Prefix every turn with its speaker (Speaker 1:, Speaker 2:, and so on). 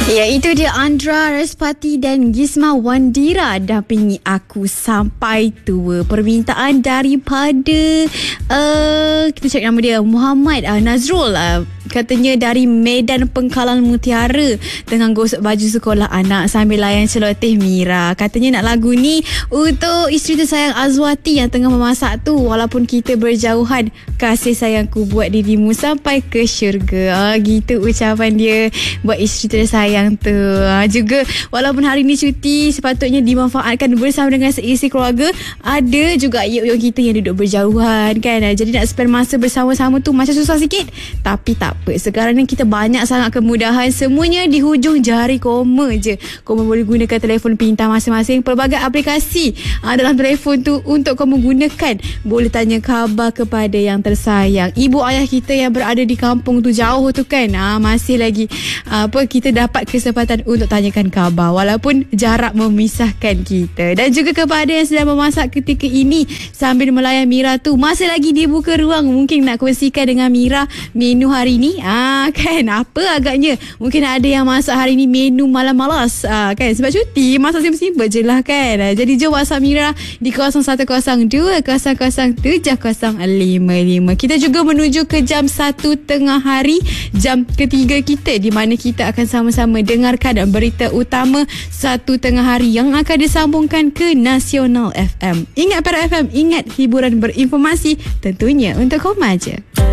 Speaker 1: Ya, itu dia Andra Respati dan Gisma Wandira dampingi aku sampai tua. Permintaan daripada kita cek nama dia Muhammad Nazrul, katanya dari Medan Pengkalan Mutiara, tengah gosok baju sekolah anak sambil layan celoteh Mira. Katanya nak lagu ni untuk isteri tersayang Azwati yang tengah memasak tu. Walaupun kita berjauhan, kasih sayangku buat dirimu sampai ke syurga. Gitu ucapan dia buat isteri tersayang tu. Juga walaupun hari ni cuti, sepatutnya dimanfaatkan bersama dengan seisi keluarga. Ada juga yuk kita yang duduk berjauhan kan. Jadi nak spend masa bersama-sama tu macam susah sikit, tapi tak apa. Sekarang ni kita banyak sangat kemudahan. Semuanya di hujung jari koma je. Koma boleh gunakan telefon pintar masing-masing. Pelbagai aplikasi dalam telefon tu untuk kamu gunakan. Boleh tanya khabar kepada yang tersayang, ibu ayah kita yang berada di kampung tu, jauh tu kan. Masih lagi kita dapat kesempatan untuk tanyakan khabar walaupun jarak memisahkan kita. Dan juga kepada yang sedang memasak ketika ini sambil melayan Mira tu, masih lagi dibuka ruang mungkin nak kongsikan dengan Mira menu hari ni. Kan, apa agaknya mungkin ada yang masak hari ni menu malam malas kan, sebab cuti masak simple-simple je lah kan. Jadi jom WhatsApp Mira di 0102 00 7055. Kita juga menuju ke jam 1 tengah hari, jam ketiga kita, di mana kita akan sama-sama dengarkan berita utama 1 tengah hari yang akan disambungkan ke Nasional FM. Ingat para FM, ingat hiburan berinformasi tentunya untuk kau je.